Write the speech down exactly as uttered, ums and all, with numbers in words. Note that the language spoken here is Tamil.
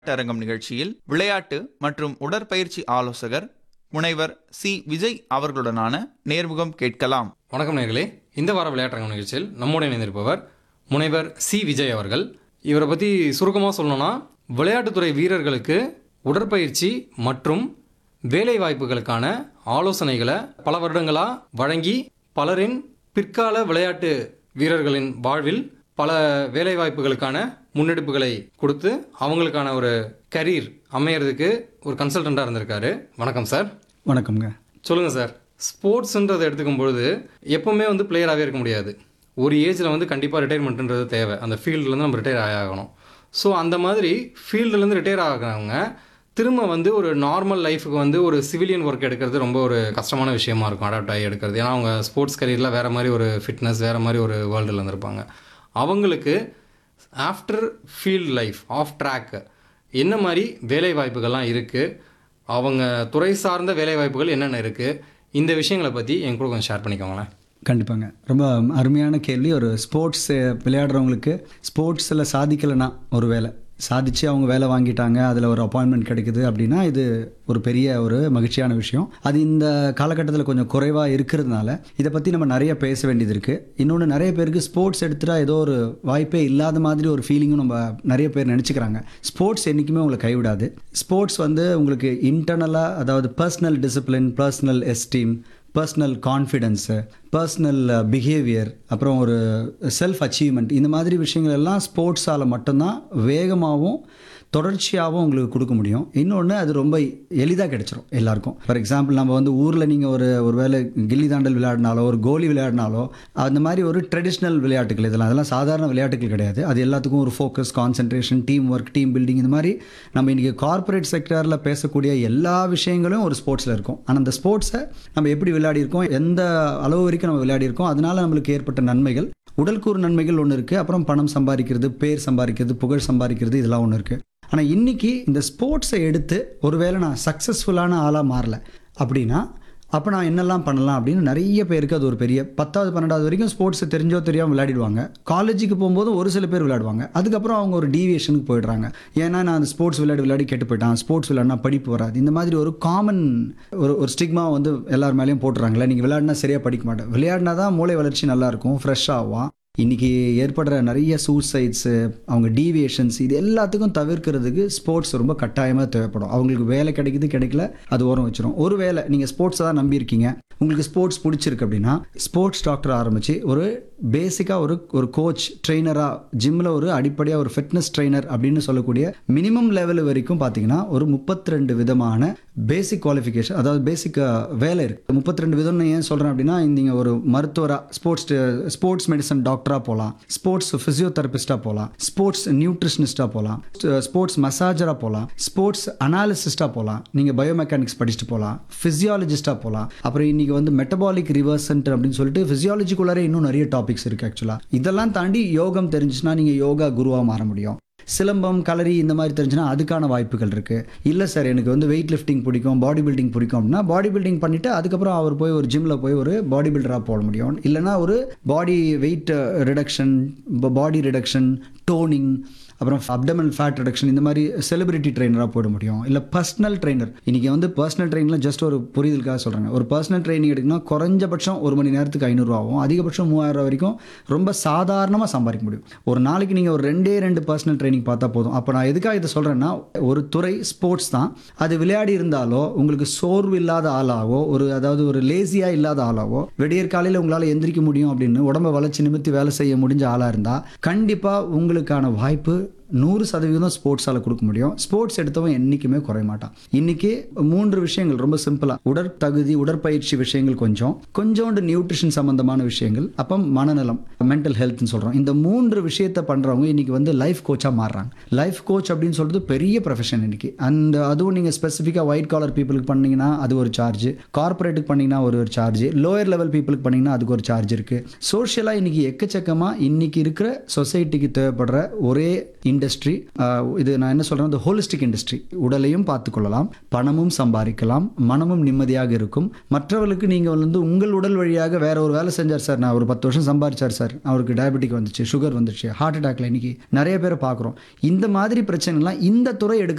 அரங்கம் நிகழ்ச்சியில் விளையாட்டு மற்றும் உடற்பயிற்சி ஆலோசகர் முனைவர் சி விஜய் அவர்களுடனான நேர்முகம் கேட்கலாம். வணக்கம் நேயர்களே, இந்த வார விளையாட்டரங்கம் நிகழ்ச்சியில் நம்மோடு இணைந்திருப்பவர் முனைவர் சி விஜய் அவர்கள். இவரை பற்றி சுருக்கமாக சொல்லணும்னா, விளையாட்டுத்துறை வீரர்களுக்கு உடற்பயிற்சி மற்றும் வேலை வாய்ப்புகளுக்கான ஆலோசனைகளை பல வருடங்களாக வழங்கி பலரின் பிற்கால விளையாட்டு வீரர்களின் வாழ்வில் பல வேலை வாய்ப்புகளுக்கான முன்னெடுப்புகளை கொடுத்து அவங்களுக்கான ஒரு கரியர் அமையறதுக்கு ஒரு கன்சல்டண்ட்டாக இருந்திருக்காரு. வணக்கம் சார். வணக்கம்ங்க. சொல்லுங்கள் சார், ஸ்போர்ட்ஸுன்றதை எடுத்துக்கும் பொழுது எப்போவுமே வந்து பிளேயராகவே இருக்க முடியாது. ஒரு ஏஜில் வந்து கண்டிப்பாக ரிட்டைர்மெண்ட்டுன்றது தேவை. அந்த ஃபீல்டுலேருந்து நம்ம ரிட்டையர் ஆகணும். ஸோ அந்த மாதிரி ஃபீல்டுலேருந்து ரிட்டையர் ஆகிறவங்க திரும்ப வந்து ஒரு நார்மல் லைஃபுக்கு வந்து ஒரு சிவிலியன் ஒர்க் எடுக்கிறது ரொம்ப ஒரு கஷ்டமான விஷயமா இருக்கும், அடாப்ட் ஆகி எடுக்கிறது. ஏன்னா அவங்க ஸ்போர்ட்ஸ் கரியரில் வேறு மாதிரி ஒரு ஃபிட்னஸ், வேறு மாதிரி ஒரு வேர்ல்டில் இருந்திருப்பாங்க. அவங்களுக்கு after field life of track என்ன மாதிரி வேலை வாய்ப்புகள்லாம் இருக்குது, அவங்க துறை சார்ந்த வேலை வாய்ப்புகள் என்னென்ன இருக்குது, இந்த விஷயங்களை பற்றி என் கூட கொஞ்சம் ஷேர் பண்ணிக்கோங்களேன். கண்டிப்பாங்க. ரொம்ப அருமையான கேள்வி. ஒரு ஸ்போர்ட்ஸ் விளையாடுறவங்களுக்கு ஸ்போர்ட்ஸில் சாதிக்கலைன்னா, ஒரு வேலை சாதிச்சு அவங்க வேலை வாங்கிட்டாங்க, அதில் ஒரு அப்பாயின்மெண்ட் கிடைக்குது அப்படின்னா இது ஒரு பெரிய ஒரு மகிழ்ச்சியான விஷயம். அது இந்த காலகட்டத்தில் கொஞ்சம் குறைவாக இருக்கிறதுனால இதை பற்றி நம்ம நிறைய பேச வேண்டியது இருக்குது. இன்னொன்று, நிறைய பேருக்கு ஸ்போர்ட்ஸ் எடுத்துட்டா ஏதோ ஒரு வாய்ப்பே இல்லாத மாதிரி ஒரு ஃபீலிங்கும் நம்ம நிறைய பேர் நினச்சிக்கிறாங்க. ஸ்போர்ட்ஸ் என்றைக்குமே உங்களை கைவிடாது. ஸ்போர்ட்ஸ் வந்து உங்களுக்கு இன்டர்னலாக, அதாவது personal discipline, personal esteem, personal confidence, personal behaviour, அப்புறம் ஒரு செல்ஃப் அச்சீவ்மெண்ட், இந்த மாதிரி விஷயங்கள் எல்லாம் ஸ்போர்ட்ஸால் மட்டும்தான் வேகமாகவும் தொடர்ச்சியாகவும் உங்களுக்கு கொடுக்க முடியும். இன்னொன்று, அது ரொம்ப எளிதாக கிடைச்சிரும் எல்லாருக்கும். ஃபார் எக்ஸாம்பிள், நம்ம வந்து ஊரில் நீங்கள் ஒரு ஒரு வேளை கில்லி தாண்டல் விளையாடினாலோ ஒரு கோலி விளையாடினாலோ அந்த மாதிரி ஒரு ட்ரெடிஷ்னல் விளையாட்டுகள், இதெல்லாம் அதெல்லாம் சாதாரண விளையாட்டுகள் கிடையாது. அது எல்லாத்துக்கும் ஒரு focus, concentration, team work, team building, இந்த மாதிரி நம்ம இன்றைக்கி கார்ப்பரேட் செக்டரில் பேசக்கூடிய எல்லா விஷயங்களும் ஒரு ஸ்போர்ட்ஸில் இருக்கும். ஆனால் அந்த ஸ்போர்ட்ஸை நம்ம எப்படி விளையாடிருக்கோம், எந்த அளவு வரைக்கும் நம்ம விளையாடிருக்கோம், அதனால் நம்மளுக்கு ஏற்பட்ட நன்மைகள், உடல்கூறு நன்மைகள் ஒன்று இருக்குது. அப்புறம் பணம் சம்பாதிக்கிறது, பேர் சம்பாதிக்கிறது, புகழ் சம்பாதிக்கிறது, இதெல்லாம் ஒன்று இருக்குது. ஆனால் இன்றைக்கி இந்த ஸ்போர்ட்ஸை எடுத்து ஒருவேளை நான் சக்ஸஸ்ஃபுல்லான ஆளாக மாறல அப்படின்னா அப்போ நான் என்னெல்லாம் பண்ணலாம் அப்படின்னு நிறைய பேருக்கு அது ஒரு பெரிய பத்தாவது பன்னெண்டாவது வரைக்கும் ஸ்போர்ட்ஸை தெரிஞ்சோ தெரியாமல் விளையாடிடுவாங்க. காலேஜுக்கு போகும்போது ஒரு சில பேர் விளையாடுவாங்க. அதுக்கப்புறம் அவங்க ஒரு டீவியேஷனுக்கு போயிடுறாங்க. ஏன்னா நான் அந்த ஸ்போர்ட்ஸ் விளையாடி விளையாடி கெட்டு போயிட்டான், ஸ்போர்ட்ஸ் விளையாடினா படிப்பு வராது, இந்த மாதிரி ஒரு காமன் ஒரு ஒரு ஸ்டிக்மா வந்து எல்லார் மேலேயும் போட்டுறாங்களே. நீங்கள் விளையாடினா சரியாக படிக்க மாட்டேன், விளையாடினா தான் மூளை வளர்ச்சி நல்லாயிருக்கும், ஃப்ரெஷ்ஷாகும். இன்றைக்கி ஏற்படுற நிறைய சூசைட்ஸு, அவங்க டீவியேஷன்ஸ், இது எல்லாத்துக்கும் தவிர்க்கிறதுக்கு ஸ்போர்ட்ஸ் ரொம்ப கட்டாயமாக தேவைப்படும். அவங்களுக்கு வேலை கிடைக்குது கிடைக்கல அது ஓரம் வச்சிடும். ஒரு வேலை நீங்கள் ஸ்போர்ட்ஸை தான் நம்பியிருக்கீங்க, உங்களுக்கு ஸ்போர்ட்ஸ் பிடிச்சிருக்கு அப்படின்னா ஸ்போர்ட்ஸ் டாக்டர் ஆரம்பித்து ஒரு பேசிக்காக ஒரு ஒரு கோச் ட்ரெயினராக, ஜிம்மில் ஒரு அடிப்படையாக ஒரு ஃபிட்னஸ் ட்ரெயினர் அப்படின்னு சொல்லக்கூடிய மினிமம் லெவல் வரைக்கும் பார்த்தீங்கன்னா ஒரு முப்பத்தி ரெண்டு விதமான பேசிக் குவாலிஃபிகேஷன், அதாவது பேசிக் வேலை இருக்குது. முப்பத்தி ரெண்டு விதம்னு ஏன் சொல்கிறேன் அப்படின்னா, நீங்கள் ஒரு மருத்துவராக, ஸ்போர்ட்ஸ் ஸ்போர்ட்ஸ் மெடிசன் டாக்டராக போகலாம், ஸ்போர்ட்ஸ் ஃபிசியோதெரபிஸ்டாக போகலாம், ஸ்போர்ட்ஸ் நியூட்ரிஷனிஸ்டாக போகலாம், ஸ்போர்ட்ஸ் மசாஜராக போகலாம், ஸ்போர்ட்ஸ் அனாலிசிஸ்டாக போகலாம், நீங்கள் பயோமெக்கானிக்ஸ் படிச்சுட்டு போகலாம், ஃபிசியாலஜிஸ்டாக போகலாம். அப்புறம் இன்றைக்கி வந்து மெட்டபாலிக் ரிவர்ஸ் சென்டர் அப்படின்னு சொல்லிட்டு ஃபிசியாலஜிக்குள்ளாரே இன்னும் நிறைய டாபிக்ஸ் இருக்குது. ஆக்சுவலாக இதெல்லாம் தாண்டி யோகம் தெரிஞ்சுச்சுன்னா நீங்கள் யோகா குருவாக மாற முடியும். சிலம்பம், கலரி, இந்த மாதிரி தெரிஞ்சுன்னா அதுக்கான வாய்ப்புகள் இருக்குது. இல்லை சார் எனக்கு வந்து வெயிட் லிஃப்டிங் பிடிக்கும், பாடி பில்டிங் பிடிக்கும் அப்படின்னா பாடி பில்டிங் பண்ணிவிட்டு அதுக்கப்புறம் அவர் போய் ஒரு ஜிம்மில் போய் ஒரு பாடி பில்டராக போட முடியும். இல்லைனா ஒரு பாடி வெயிட் ரிடக்ஷன், பாடி ரிடக்ஷன், டோனிங், அப்புறம் அப்டமல் ஃபேட் ரிடக்ஷன், இந்த மாதிரி செலிபிரிட்டி ட்ரெயினராக போட முடியும். இல்லை பர்சனல் ட்ரெயினர். இன்றைக்கி வந்து பர்சனல் ட்ரெயினில் ஜஸ்ட் ஒரு புரிதலுக்காக சொல்கிறாங்க. ஒரு பர்சனல் ட்ரைனிங் எடுக்கணும்னா குறைஞ்சபட்சம் ஒரு மணி நேரத்துக்கு ஐநூறுரூவா ஆகும், அதிகபட்சம் மூவாயிரம் வரைக்கும் ரொம்ப சாதாரணமாக சம்பாதிக்க முடியும். ஒரு நாளைக்கு நீங்கள் ஒரு ரெண்டே ரெண்டு பர்சனல் ட்ரைனிங் பார்த்தா போதும். அப்போ நான் எதுக்காக இதை சொல்கிறேன்னா, ஒரு துறை ஸ்போர்ட்ஸ் தான், அது விளையாடி இருந்தாலோ உங்களுக்கு சோர்வு இல்லாத ஆளாவோ, ஒரு அதாவது ஒரு லேசியாக இல்லாத ஆளாவோ, விடியற் காலையில் உங்களால் எந்திரிக்க முடியும் அப்படின்னு உடம்பை வளைச்சி நிமித்தி வேலை செய்ய முடிஞ்ச ஆளாக இருந்தால் கண்டிப்பாக உங்களுக்கான வாய்ப்பு நூறு சதவீதம் ஸ்போர்ட்ஸால் கொடுக்க முடியும். ஸ்போர்ட்ஸ் எடுத்தவன் என்றைக்குமே குறைய மாட்டான். இன்றைக்கி மூன்று விஷயங்கள் ரொம்ப சிம்பிளாக, உடற்தகுதி, உடற்பயிற்சி விஷயங்கள் கொஞ்சம், கொஞ்சோண்டு நியூட்ரிஷன் சம்மந்தமான விஷயங்கள், அப்போ மனநலம், மென்டல் ஹெல்த்னு சொல்கிறோம். இந்த மூன்று விஷயத்தை பண்ணுறவங்க இன்றைக்கி வந்து லைஃப் கோச்சாக மாறுறாங்க. லைஃப் கோச் அப்படின்னு சொல்கிறது பெரிய ப்ரொஃபஷன் இன்றைக்கி. அண்ட் அதுவும் நீங்கள் ஸ்பெசிஃபிக்காக ஒயிட் காலர் பீப்புளுக்கு பண்ணிங்கன்னா அது ஒரு சார்ஜ், கார்பரேட்டுக்கு பண்ணிங்கன்னா ஒரு ஒரு சார்ஜ், லோயர் லெவல் பீப்புளுக்கு பண்ணிங்கன்னா அதுக்கு ஒரு சார்ஜ் இருக்குது. சோஷியலாக இன்றைக்கி எக்கச்சக்கமாக இன்றைக்கி இருக்கிற சொசைட்டிக்கு தேவைப்படுற ஒரே இண்டஸ்ட்ரி இது. நான் என்ன சொல்கிறேன், இந்த ஹோலிஸ்டிக் இண்டஸ்ட்ரி. உடலையும் பார்த்துக்கொள்ளலாம், பணமும் சம்பாதிக்கலாம், மனமும் நிம்மதியாக இருக்கும். மற்றவர்களுக்கு நீங்கள் வந்து உங்கள் உடல் வழியாக வேற ஒரு வேலை செஞ்சார் சார், நான் ஒரு பத்து வருஷம் சம்பாதிச்சார் சார், அவருக்கு டயபெட்டிக் வந்துச்சு, சுகர் வந்துச்சு, ஹார்ட் அட்டாக்ல இன்னைக்கு நிறைய பேரை பார்க்குறோம். இந்த மாதிரி பிரச்சனைலாம் இந்த துறை எடுக்க